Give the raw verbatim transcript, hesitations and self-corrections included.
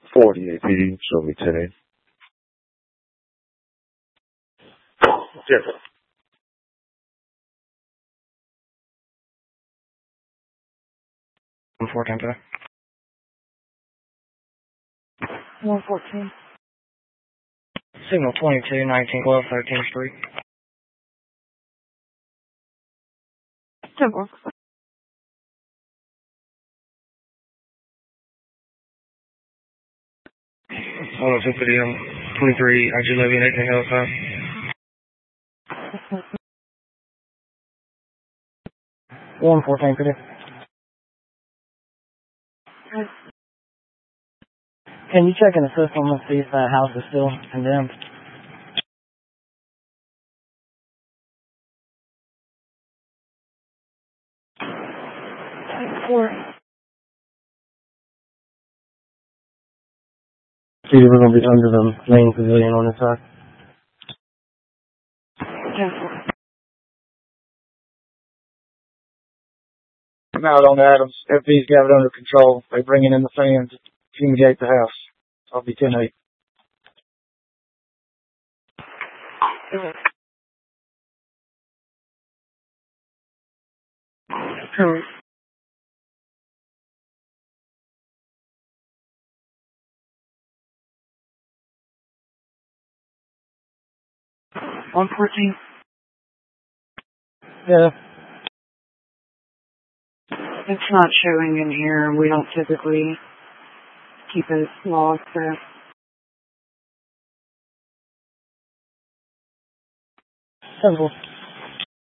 forty-eight P D, show me ten eight. Yes. one fourteen today. one fourteen. Signal twenty-two, nineteen twelve, thirteenth Street. That works. one oh two P D, um, twenty-three, I G Levy, eighteen Hillside. one fourteen P D. Can you check in the system and see if that house is still condemned? Four. See, we're going to be under the main pavilion on this side. Ten I'm out on Adams. F B's got it under control. They're bringing in the fans to fumigate the house. I'll be ten eight. four. one fourteen. Yeah. It's not showing in here. We don't typically keep it logged there. Simple.